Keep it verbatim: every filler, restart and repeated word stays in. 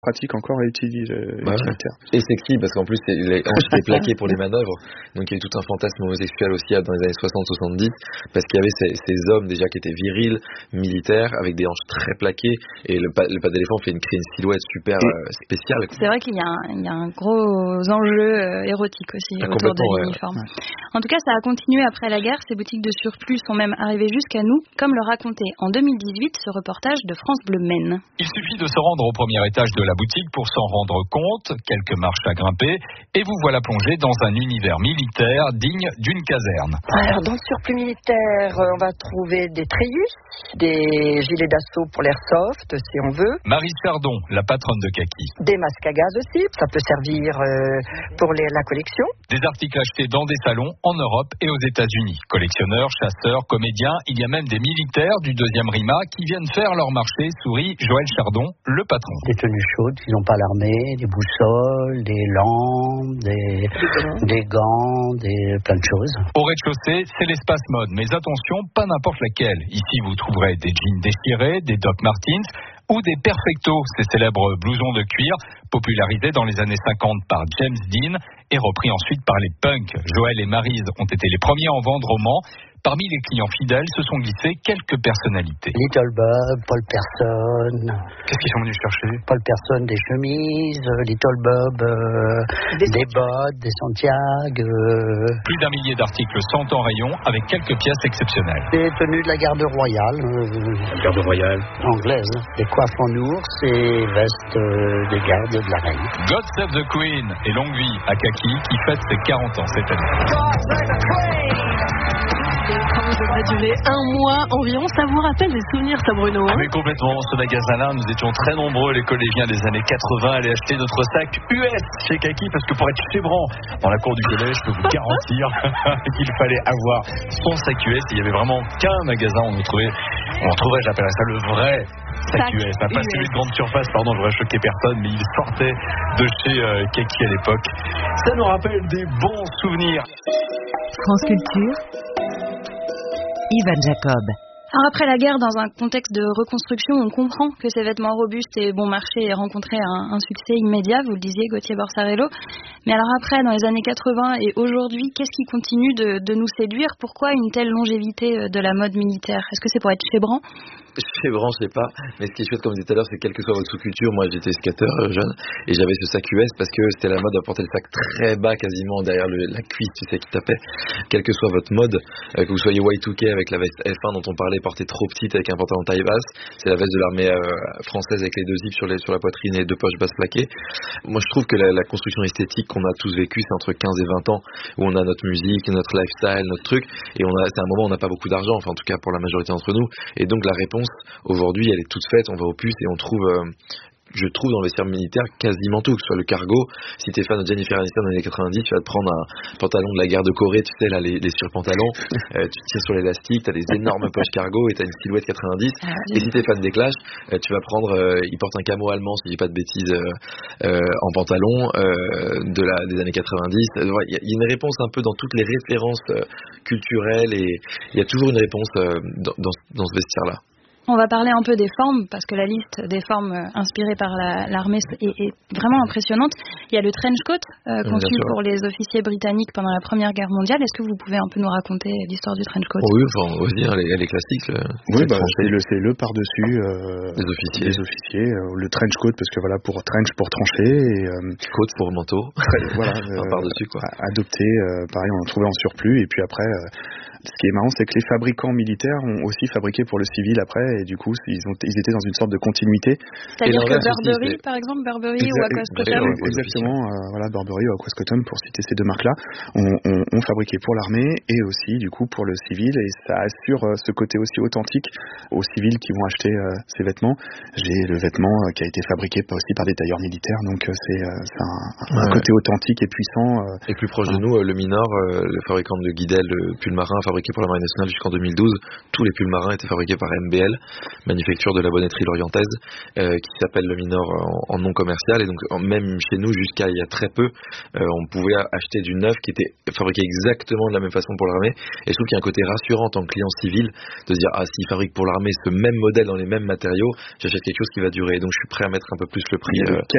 pratique encore et utilitaire. Bah ouais. Et sexy, parce qu'en plus, les hanches étaient plaquées pour les manœuvres. Donc il y a eu tout un fantasme homosexuel aussi dans les années soixante soixante-dix, parce qu'il y avait ces, ces hommes déjà qui étaient virils, militaires, avec des hanches très plaquées, et le pas, le pas d'éléphant fait une, crée une silhouette super euh, spéciale. C'est vrai qu'il y a un, il y a un gros enjeu euh, érotique aussi ah, autour de l'uniforme. Ouais. En tout cas, ça a continué après la guerre. Ces boutiques de surplus sont même arrivées jusqu'à nous, comme le racontait en deux mille dix-huit ce reportage de France Bleu Maine. Il suffit de se rendre au premier étage de la boutique pour s'en rendre compte, quelques marches à grimper, et vous voilà plongé dans un univers militaire digne d'une caserne. Alors, dans le surplus militaire, on va trouver des treillis, des gilets d'assaut pour l'airsoft, si on veut. Marie Chardon, la patronne de Kaki. Des masques à gaz aussi, ça peut servir euh, pour les, la collection. Des articles achetés dans des salons en Europe et aux États-Unis. Collectionneurs, chasseurs, comédiens, il y a même des militaires du deuxième RIMA qui viennent faire leur marché, sourit Joël Chardon, le patron. Des tenues chaudes qui n'ont pas l'armée, des boussoles, des lampes, des, des gants, des plein de choses. Au rez-de-chaussée, c'est l'espace mode, mais attention, pas n'importe laquelle. Ici, vous trouverez des jeans déchirés, des Doc Martens ou des Perfecto, ces célèbres blousons de cuir popularisés dans les années cinquante par James Dean et repris ensuite par les punks. Joël et Maryse ont été les premiers à en vendre au Mans. Parmi les clients fidèles se sont glissés quelques personnalités. Little Bob, Paul Person. Qu'est-ce qu'ils sont venus chercher? Paul Person, des chemises, Little Bob, euh, des, des bottes, des Santiago. Euh... Plus d'un millier d'articles sont en rayon avec quelques pièces exceptionnelles. Des tenues de la garde royale. Euh, la garde royale anglaise. Des coiffes en ours et vestes euh, des gardes de la reine. God Save the Queen et longue vie à Kaki qui fête ses quarante ans cette année. God Save the Queen. Ça va durer un mois environ. Ça vous rappelle des souvenirs, ça, Bruno? Ah, mais complètement. Ce magasin-là, nous étions très nombreux, les collégiens des années quatre-vingts, à aller acheter notre sac U S chez Kaki, parce que pour être chébrant dans la cour du collège, je peux vous garantir qu'il fallait avoir son sac U S. Il y avait vraiment qu'un magasin où on trouvait, on trouvait, j'appellerais ça le vrai sac U S. Pas U S. Celui de grande surface, pardon, je voudrais choquer personne, mais il sortait de chez euh, Kaki à l'époque. Ça nous rappelle des bons souvenirs. France Culture. Ivan Jacob. Alors après la guerre, dans un contexte de reconstruction, on comprend que ces vêtements robustes et bon marché aient rencontré un, un succès immédiat, vous le disiez, Gauthier Borsarello. Mais alors après, dans les années quatre-vingts et aujourd'hui, qu'est-ce qui continue de, de nous séduire? Pourquoi une telle longévité de la mode militaire? Est-ce que c'est pour être chébrant? Chébrant, je sais pas. Mais ce qui est chouette, comme je disais tout à l'heure, c'est quelle que soit votre sous-culture. Moi, j'étais skateur euh, jeune et j'avais ce sac U S parce que c'était la mode de porter le sac très bas, quasiment derrière le, la cuisse, tu sais, qui tapait. Quelle que soit votre mode, euh, que vous soyez Y deux K avec la veste F un dont on parlait, portée trop petite avec un pantalon taille basse, c'est la veste de l'armée euh, française avec les deux zips sur, les, sur la poitrine et deux poches basses plaquées. Moi, je trouve que la, la construction esthétique qu'on a tous vécue, c'est entre quinze et vingt ans, où on a notre musique, notre lifestyle, notre truc, et on a, c'est un moment où on n'a pas beaucoup d'argent, enfin en tout cas pour la majorité d'entre nous, et donc la réponse aujourd'hui elle est toute faite, on va au puce et on trouve euh, je trouve dans le vestiaire militaire quasiment tout, que ce soit le cargo. Si t'es fan de Jennifer Aniston dans les années quatre-vingt-dix, tu vas te prendre un pantalon de la guerre de Corée, tu sais là, les, les surpantalons, euh, tu tires sur l'élastique, t'as des énormes poches cargo et t'as une silhouette quatre-vingt-dix. Ah, oui. Et si t'es fan des Clash, euh, tu vas prendre, euh, il porte un camo allemand, si je dis pas de bêtises, euh, euh, en pantalon euh, de la des années quatre-vingt-dix. Il euh, y, y a une réponse un peu dans toutes les références euh, culturelles et il y a toujours une réponse euh, dans, dans, dans ce vestiaire-là. On va parler un peu des formes, parce que la liste des formes inspirées par la, l'armée est, est vraiment impressionnante. Il y a le trench coat, euh, conçu pour les officiers britanniques pendant la Première Guerre mondiale. Est-ce que vous pouvez un peu nous raconter l'histoire du trench coat? Oh oui, enfin, on va dire, elle est, elle est classique. Le, oui, bah, c'est, le, c'est le par-dessus euh, des officiers. Des officiers euh, le trench coat, parce que voilà, pour trench, pour trancher. Et, euh, coat pour manteau. Voilà, enfin, euh, par-dessus, quoi. Adopté, euh, pareil, on en trouvait en surplus. Et puis après... Euh, ce qui est marrant, c'est que les fabricants militaires ont aussi fabriqué pour le civil après, et du coup, ils, ont, ils étaient dans une sorte de continuité. C'est-à-dire que Burberry, aussi, par exemple, Burberry Exa- ou Aquascotum Exactement, euh, voilà, Burberry ou Aquascotum, pour citer ces deux marques-là, ont, ont, ont fabriqué pour l'armée et aussi, du coup, pour le civil, et ça assure euh, ce côté aussi authentique aux civils qui vont acheter euh, ces vêtements. J'ai le vêtement euh, qui a été fabriqué pas aussi par des tailleurs militaires, donc euh, c'est, euh, c'est un, un ouais. côté authentique et puissant. Euh, et plus proche hein. de nous, euh, le Minor, euh, le fabricant de guidel, le pull marin, fabriqué pour la Marine nationale jusqu'en deux mille douze. Tous les pulls marins étaient fabriqués par M B L, manufacture de la bonneterie lorientaise, euh, qui s'appelle le Minor en, en nom commercial. Et donc, même chez nous, jusqu'à il y a très peu, euh, on pouvait acheter du neuf qui était fabriqué exactement de la même façon pour l'armée. Et je trouve qu'il y a un côté rassurant en tant que client civil de se dire, ah, s'ils fabriquent pour l'armée ce même modèle dans les mêmes matériaux, j'achète quelque chose qui va durer. Et donc, je suis prêt à mettre un peu plus le prix. Euh,